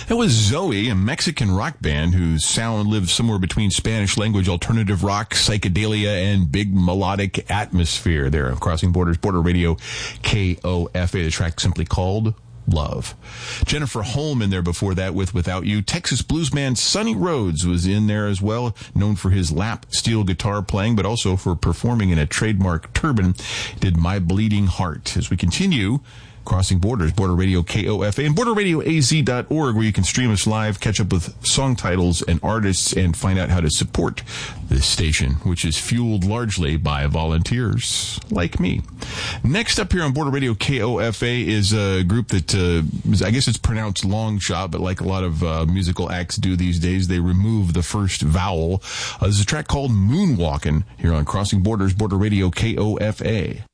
That was Zoe, a Mexican rock band whose sound lives somewhere between Spanish language, alternative rock, psychedelia, and big melodic atmosphere there. Crossing Borders, Border Radio, KOFA. The track simply called Love. Jennifer Holm in there before that with Without You. Texas bluesman Sonny Rhodes was in there as well, known for his lap steel guitar playing, but also for performing in a trademark turban. Did My Bleeding Heart. As we continue Crossing Borders, Border Radio KOFA, and borderradioaz.org, where you can stream us live, catch up with song titles and artists, and find out how to support this station, which is fueled largely by volunteers like me. Next up here on Border Radio KOFA is a group that, I guess it's pronounced Long Shot, but like a lot of musical acts do these days, they remove the first vowel. There's a track called Moonwalkin' here on Crossing Borders, Border Radio KOFA.